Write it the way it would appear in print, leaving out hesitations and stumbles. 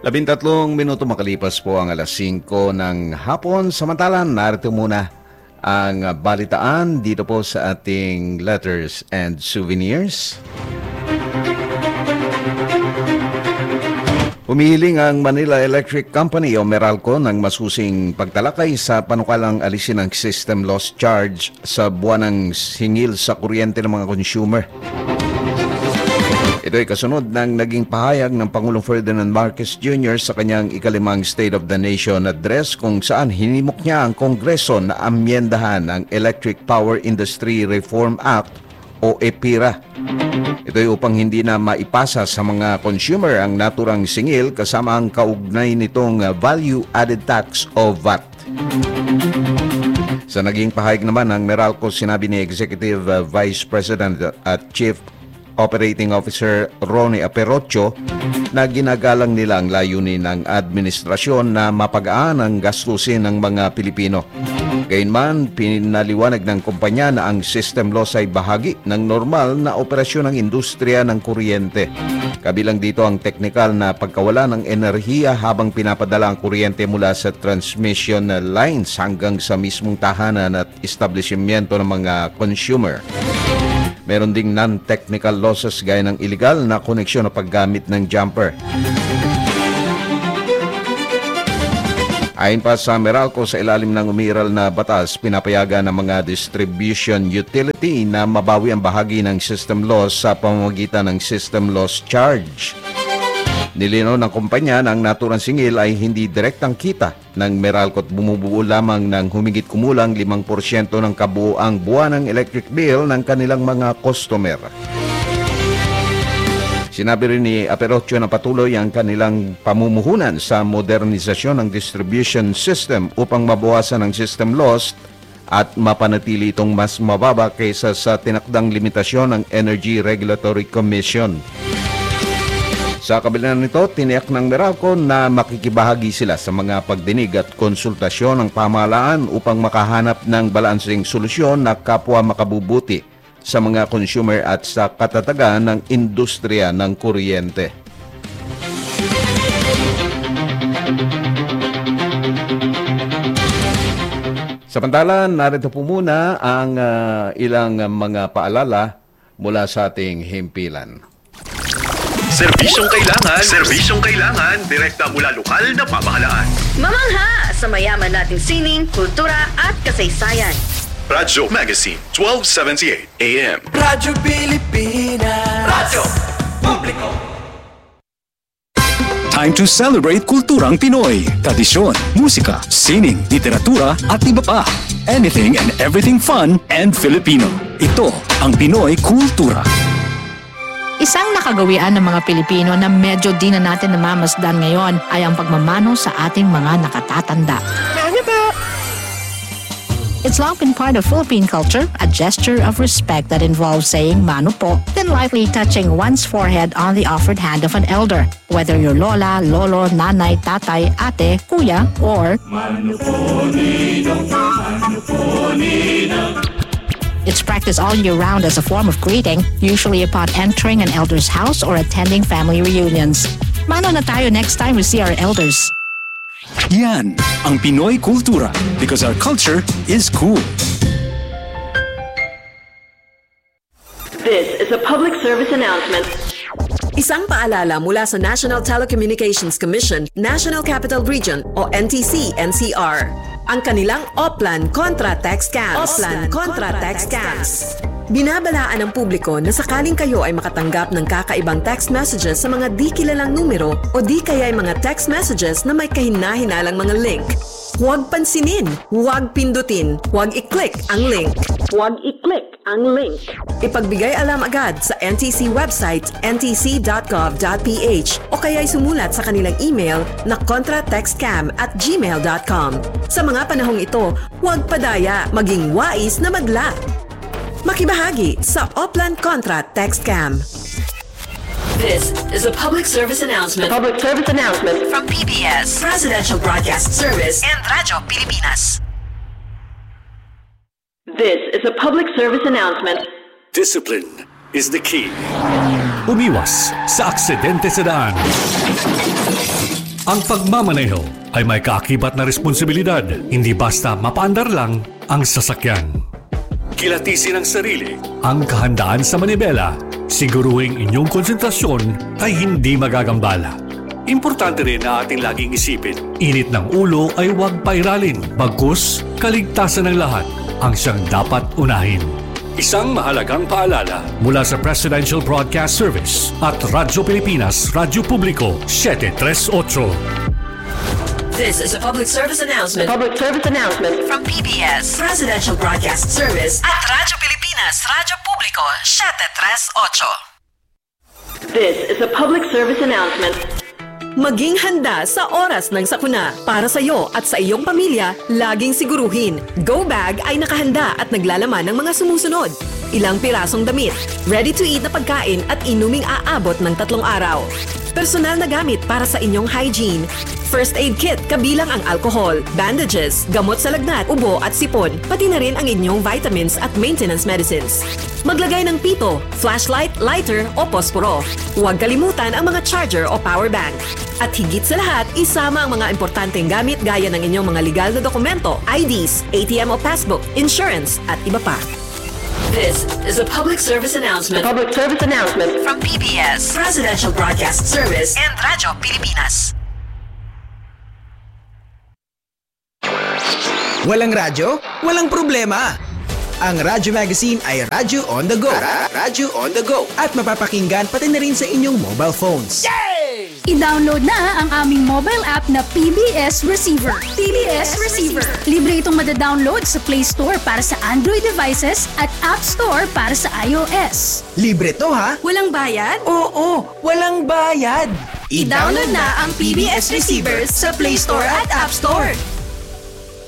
13 minuto makalipas po ang alas 5 ng hapon. Samantalang narito muna ang balitaan dito po sa ating letters and souvenirs. Humihiling ang Manila Electric Company o Meralco ng masusing pagtalakay sa panukalang alisin ng system loss charge sa buwanang singil sa kuryente ng mga consumer. Ito ay kasunod ng naging pahayag ng Pangulong Ferdinand Marcos Jr. sa kanyang ikalimang State of the Nation address kung saan hinimok niya ang Kongreso na amyendahan ang Electric Power Industry Reform Act o EPIRA. Ito ay upang hindi na maipasa sa mga consumer ang naturang singil kasama ang kaugnay nitong Value Added Tax o VAT. Sa naging pahayag naman ng Meralco, sinabi ni Executive Vice President at Chief Operating Officer Ronnie Aperocho na ginagalang nila ang layunin ng administrasyon na mapagaan ang gastusin ng mga Pilipino. Gayunman, pinaliwanag ng kumpanya na ang system loss ay bahagi ng normal na operasyon ng industriya ng kuryente. Kabilang dito ang teknikal na pagkawala ng enerhiya habang pinapadala ang kuryente mula sa transmission lines hanggang sa mismong tahanan at establishmento ng mga consumer. Meron ding non-technical losses gaya ng illegal na koneksyon o paggamit ng jumper. Ayon pa sa Meralco, sa ilalim ng umiiral na batas, pinapayagan ng mga distribution utility na mabawi ang bahagi ng system loss sa pamamagitan ng system loss charge. Nilinaw ng kumpanya na ang naturang singil ay hindi direktang kita ng Meralco at bumubuo lamang ng humigit kumulang 5% ng kabuoang buwan ng electric bill ng kanilang mga customer. Sinabi rin ni Aperocho na patuloy ang kanilang pamumuhunan sa modernisasyon ng distribution system upang mabawasan ang system loss at mapanatili itong mas mababa kaysa sa tinakdang limitasyon ng Energy Regulatory Commission. Sa kabila nito, tiniyak ng Meralco na makikibahagi sila sa mga pagdinig at konsultasyon ng pamahalaan upang makahanap ng balansing solusyon na kapwa makabubuti sa mga consumer at sa katatagan ng industriya ng kuryente. Samantala, narito po muna ang ilang mga paalala mula sa ating himpilan. Serbisyong kailangan, direkta mula lokal na pamahalaan. Mamangha sa mayaman nating sining, kultura at kasaysayan. Radyo Magazine, 1278 AM. Radyo Pilipinas. Radyo Publiko. Time to celebrate kulturang Pinoy. Tradisyon, musika, sining, literatura at iba pa. Anything and everything fun and Filipino. Ito ang Pinoy Kultura. Isang nakagawian ng mga Pilipino na medyo di na natin namamasdan ngayon ay ang pagmamano sa ating mga nakatatanda. It's long been part of Philippine culture, a gesture of respect that involves saying mano po, then lightly touching one's forehead on the offered hand of an elder, whether you're lola, lolo, nanay, tatay, ate, kuya, or mano po, ninong, mano po, ninong. It's practiced all year round as a form of greeting, usually upon entering an elder's house or attending family reunions. Mano na tayo next time we see our elders. Yan ang Pinoy Kultura because our culture is cool. This is a public service announcement. Isang paalala mula sa National Telecommunications Commission, National Capital Region o NTC-NCR. Ang kanilang Oplan Contra Text Scams. Binabalaan ng publiko na sakaling kayo ay makatanggap ng kakaibang text messages sa mga di kilalang numero o di kaya ay mga text messages na may kahina-hinalang mga link. Huwag pansinin, huwag pindutin, huwag i-click ang link. Ipagbigay alam agad sa NTC website ntc.gov.ph o kaya sumulat sa kanilang email na contratextcam@gmail.com. Sa mga panahong ito, huwag padaya, maging wais na madla. Makibahagi sa Oplan Contra Text Scam. This is a public service announcement. From PBS, Presidential Broadcast Service, and Radyo Pilipinas. This is a public service announcement. Discipline is the key. Umiwas sa aksidente sa daan. Ang pagmamaneho ay may kaakibat na responsibilidad, hindi basta mapaandar lang ang sasakyan. Kilatisin ang sarili, ang kahandaan sa manibela, siguruhing inyong konsentrasyon ay hindi magagambala. Importante rin na ating laging isipin, init ng ulo ay huwag pairalin, bagkus kaligtasan ng lahat ang siyang dapat unahin. Isang mahalagang paalala mula sa Presidential Broadcast Service at Radyo Pilipinas, Radyo Publiko 738. This is a public service announcement. From PBS, Presidential Broadcast Service at Radyo Pilipinas, Radyo Publiko 738. This is a public service announcement. Maging handa sa oras ng sakuna. Para sa iyo at sa iyong pamilya, laging siguruhin. Go Bag ay nakahanda at naglalaman ng mga sumusunod. Ilang pirasong damit, ready-to-eat na pagkain at inuming aabot ng 3 araw. Personal na gamit para sa inyong hygiene. First aid kit kabilang ang alcohol, bandages, gamot sa lagnat, ubo at sipon, pati na rin ang inyong vitamins at maintenance medicines. Maglagay ng pito, flashlight, lighter o posporo. Huwag kalimutan ang mga charger o power bank. At higit sa lahat, isama ang mga importanteng gamit gaya ng inyong mga legal na dokumento, IDs, ATM o passbook, insurance at iba pa. This is a public service announcement. From PBS, Presidential Broadcast Service and Radyo Pilipinas. Walang radyo? Walang problema. Ang Radyo Magazine ay Radyo on the go. Radyo on the go. At mapapakinggan pati na rin sa inyong mobile phones. I-download na ang aming mobile app na PBS Receiver. PBS Receiver. Libre itong madadownload sa Play Store para sa Android devices at App Store para sa iOS. Libre to ha? Walang bayad? Oo, walang bayad. I-download na ang PBS Receiver sa Play Store at App Store.